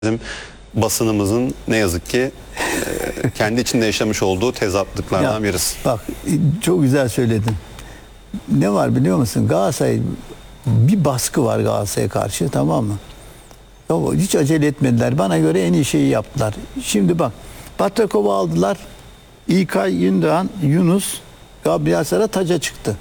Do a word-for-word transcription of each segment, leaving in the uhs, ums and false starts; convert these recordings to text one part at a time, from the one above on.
Bizim basınımızın ne yazık ki e, kendi içinde yaşamış olduğu tezatlıklardan Ya, birisi. Bak çok güzel söyledin. Ne var biliyor musun? Galatasaray, bir baskı var Galatasaray'a karşı, tamam mı? Ya, hiç acele etmediler. Bana göre en iyi şeyi yaptılar. Şimdi bak, Batrakov'u aldılar. İlkay Gündoğan, Yunus, Gabriel Sara taca çıktı.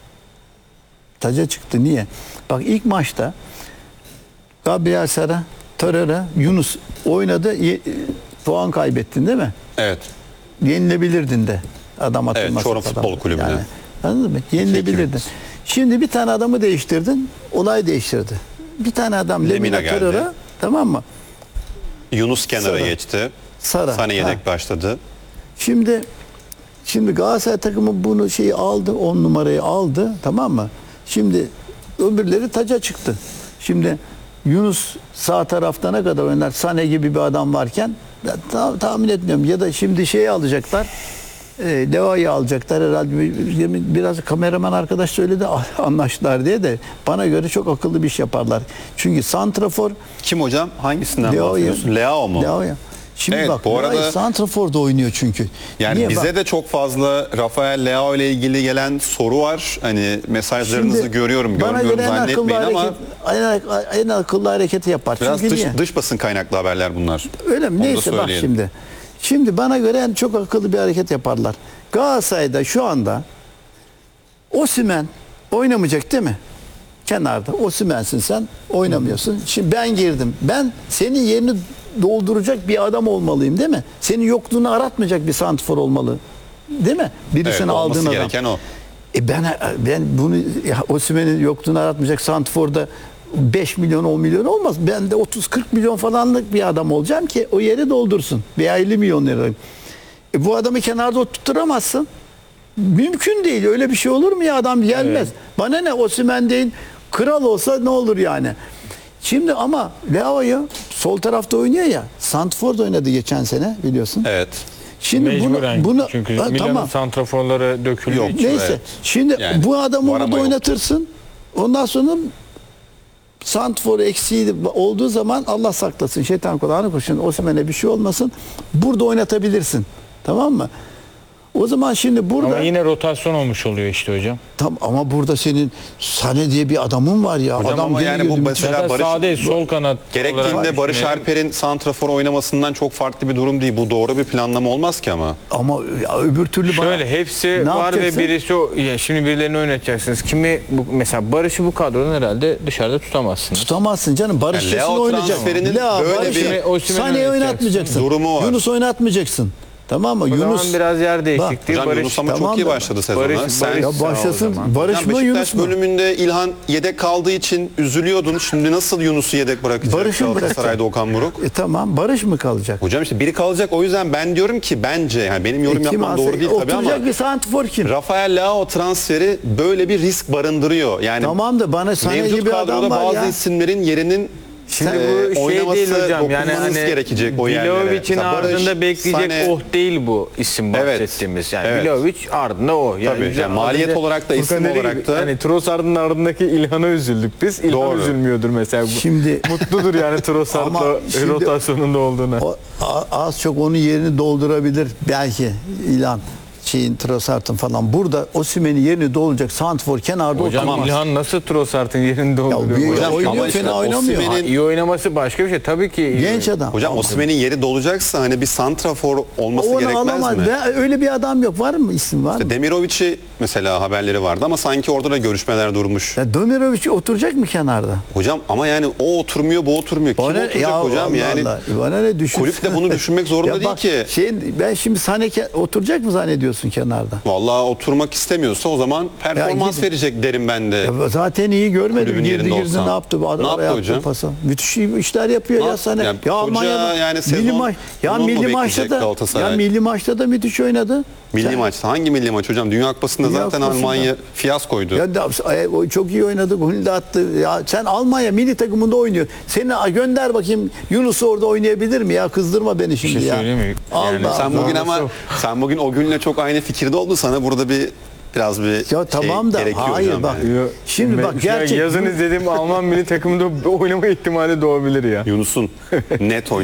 Taca çıktı. Niye? Bak ilk maçta Gabriel Sara, Torreira, Yunus oynadı. Ye, puan kaybettin değil mi? Evet. Yenilebilirdin de. Adam atılmaz. Evet, Çorum Futbol Kulübü'ne. Yani, anladın mı? Yenilebilirdin. Şimdi bir tane adamı değiştirdin. Olay değiştirdi. Bir tane adam Lemina Lemina geldi. Torreira, tamam mı? Yunus kenara Sara. geçti. Sara. Sane yedek Ha. başladı. Şimdi şimdi Galatasaray takımı bunu şeyi aldı, on numarayı aldı, tamam mı? Şimdi öbürleri taca çıktı. Şimdi Yunus sağ tarafta ne kadar oynar? Sane gibi bir adam varken ben ta- tahmin etmiyorum. Ya da şimdi şeyi alacaklar. E, Leo'yu alacaklar herhalde. Bir- Biraz kameraman arkadaş söyledi, anlaştılar diye de bana göre çok akıllı bir iş yaparlar. Çünkü santrafor Kim hocam? Hangisinden Leo'yu. bahsediyorsun? Leao mu? Leo'yu. Şimdi Evet, bak, bu arada- Leao santraforda oynuyor çünkü. Yani Niye? bize Bak, de çok fazla Rafael Leao ile ilgili gelen soru var. Hani mesajlarınızı Şimdi görüyorum, bana görmüyorum göre en akıllı zannetmeyin ama hareket, en, en akıllı hareketi yapar. biraz Çünkü dış, niye? dış basın kaynaklı haberler bunlar. Öyle mi? Onu da Neyse bak söyleyelim. şimdi. Şimdi bana göre en çok akıllı bir hareket yaparlar. Galatasaray'da şu anda Osimhen oynamayacak değil mi? Kenarda. Osimhen'sin sen. Oynamıyorsun. Şimdi ben girdim. Ben senin yerini dolduracak bir adam olmalıyım değil mi? Senin yokluğunu aratmayacak bir santrfor olmalı. Değil mi? Birisini Evet, olması aldığın adam. gereken o. E ben ben bunu ya, Osimhen'in yokluğunu aratmayacak santrforda beş milyon on milyon olmaz. Ben de otuz kırk milyon falanlık bir adam olacağım ki o yeri doldursun. Veya elli milyon lira. E bu adamı kenarda oturtamazsın. Mümkün değil. Öyle bir şey olur mu ya, adam gelmez. Evet. Bana ne, Osimhen değil, kral olsa ne olur yani. Şimdi ama Leao'yu sol tarafta oynuyor ya. Santrfor'da oynadı geçen sene biliyorsun. Evet. Şimdi Mecburen bunu, bunu çünkü ha, Milan'ın tamam. santraforları dökülüyor. Yok. içi. Neyse. Evet. Şimdi Yani bu adamı var ama burada yok. oynatırsın. Ondan sonra santrfor eksiği olduğu zaman Allah saklasın, şeytan kulağını kurşun, Osimhen'e bir şey olmasın. Burada oynatabilirsin. Tamam mı? O zaman şimdi burada Ama yine rotasyon olmuş oluyor işte hocam. tam ama burada senin Sane diye bir adamın var ya. Hocam adam ama geri yani girdi, bu müthiş. mesela Ya da Barış- sağ değil, sol kanat Gerektiğinde olarak Barış düşünelim. Alper'in santrafor oynamasından çok farklı bir durum değil. Bu doğru bir planlama olmaz ki ama. Ama ya öbür türlü bana Şöyle hepsi Ne var yapacaksın? ve birisi o. Ya şimdi birilerini oynatacaksınız. Kimi bu, mesela Barış'ı bu kadrodan herhalde dışarıda tutamazsınız. tutamazsın canım. Barış Yani kesin Leao oynayacak. transferinin Leao, böyle Barış'ı, bir- Osimhen'i Sane'yi oynatacaksın. oynatmayacaksın. Durumu var. Yunus oynatmayacaksın. Tamam mı? O Yunus zaman biraz yer değişikliği. Hocam Barış, Yunus ama tamam çok iyi da- başladı sezona. Barış- Sen Barış- ya Sağ ol o başlasın. zaman. Barış Hocam mı Yunus Beşiktaş mu? bölümünde İlhan yedek kaldığı için üzülüyordun. Şimdi nasıl Yunus'u yedek bırakacak Barış'ı mı Galatasaray'da Okan Buruk? E tamam, Barış mı kalacak? Hocam işte biri kalacak, o yüzden ben diyorum ki bence, yani benim yorum E kim yapmam alsa- doğru değil tabii oturacak ama bir santrfor kim? Rafael Leao transferi böyle bir risk barındırıyor. Yani Tamam da bana Sane mevcut gibi adam kadroda var bazı ya. isimlerin yerinin Şimdi e, bu şey oynaması, değil hocam. Yani dokunmanız hani gerekecek o yerlere. Vlahovic'in Mesela Barış, ardında bekleyecek Sane- oh değil bu isim Evet. bahsettiğimiz. Yani Evet. Vlahovic ardında o. Yani Tabii, biz yani maliyet az önce olarak da, Furkan isim dediği olarak gibi, da- hani Trossard'ın ardındaki İlhan'a üzüldük biz. İlhan Doğru. üzülmüyordur mesela. Bu- Şimdi Mutludur yani Ama Trossard'la şimdi- rotasyonunda olduğuna. O, a- az çok onun yerini doldurabilir belki İlhan. Şeyin, Trossard'ın falan. Burada Osimhen'in yerini dolduracak santrfor kenarda Hocam oturmaz. İlhan nasıl Trossard'ın yerinde Ya oluyor? bir- Hocam, oynuyor, ama işte fena oynamıyor. Osimhen'in- iyi oynaması başka bir şey. Tabii ki iyi Genç oynuyor. adam. Hocam Osimhen'in yeri dolacaksa hani bir santrafor olması Onu gerekmez alamaz. mi? Ve öyle bir adam yok. Var mı, isim var mı? Demirovic'i mesela haberleri vardı ama sanki orada da görüşmeler durmuş. Ya Demirovic oturacak mı kenarda? Hocam ama yani o oturmuyor, bu oturmuyor. Kim Bana- oturacak ya hocam? Allah Yani Allah. Bana ne düşün? kulüp de bunu düşünmek zorunda Ya değil bak, ki. Şeyin, ben şimdi Sane ke- oturacak mı zannediyorsun kenarda? Vallahi oturmak istemiyorsa o zaman performans gidin. verecek derim ben de. Ya zaten iyi görmedim. Kulübün Girdi yerinde girdi olsam. ne yaptı? Bu Ne araya yaptı attı hocam? pası. Müthiş iyi işler yapıyor Ne ya yaptı? Sane. Yani Ya hoca Almanya'da yani sezon milli maç, ya sonunu mu milli maçta bekleyecek da Galatasaray? ya milli maçta da müthiş oynadı. Milli Sen- maç. Hangi milli maç hocam? Dünya Kupası'nda Dünya zaten Kupası'nda. Almanya fiyaskoydu. Ya da, e, o çok iyi oynadı. Golü de attı. Ya sen Almanya milli takımında oynuyor. Seni a, gönder bakayım, Yunus orada oynayabilir mi ya? Kızdırma beni şimdi şey ya. söyleyeyim mi? Allah Yani Allah. Sen bugün ama Nasıl? sen bugün o günle çok aynı fikirde oldu. Sana burada bir biraz bir Ya tamam da, şey gerekiyor hayır hocam bak. yani. Şimdi bak, şu an gerçek- yazın izlediğim Alman milli takımında oynama ihtimali doğabilir ya. Yunus'un net